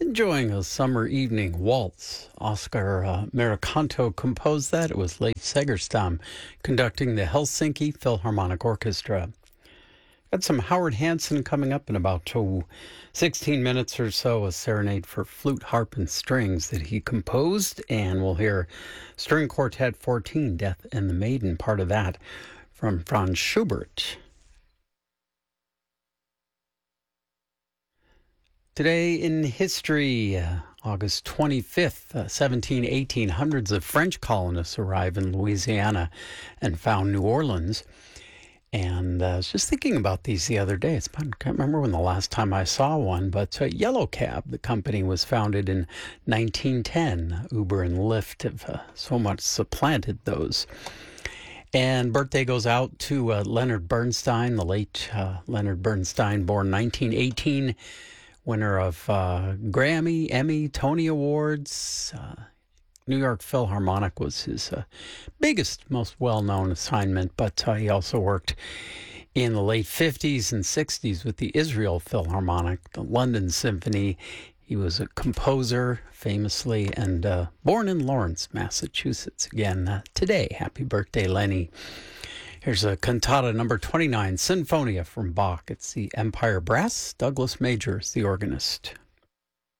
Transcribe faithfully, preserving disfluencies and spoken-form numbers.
Enjoying a summer evening waltz. Oscar uh, Maricanto composed that. It was Leif Segerstam conducting the Helsinki Philharmonic Orchestra. Got some Howard Hanson coming up in about oh, sixteen minutes or so, a serenade for flute, harp, and strings that he composed. And we'll hear String Quartet fourteen, Death and the Maiden, part of that from Franz Schubert. Today in history, uh, August twenty-fifth, uh, seventeen eighteen, hundreds of French colonists arrive in Louisiana and found New Orleans. And uh, I was just thinking about these the other day. It's, I can't remember when the last time I saw one, but uh, Yellow Cab, the company, was founded in nineteen ten. Uber and Lyft have uh, so much supplanted those. And birthday goes out to uh, Leonard Bernstein, the late uh, Leonard Bernstein, born nineteen eighteen. Winner of uh, Grammy, Emmy, Tony Awards. Uh, New York Philharmonic was his uh, biggest, most well-known assignment, but uh, he also worked in the late fifties and sixties with the Israel Philharmonic, the London Symphony. He was a composer, famously, and uh, born in Lawrence, Massachusetts. Again, uh, today, happy birthday, Lenny. Here's a cantata number twenty-nine, Sinfonia from Bach. It's the Empire Brass. Douglas Major is the organist.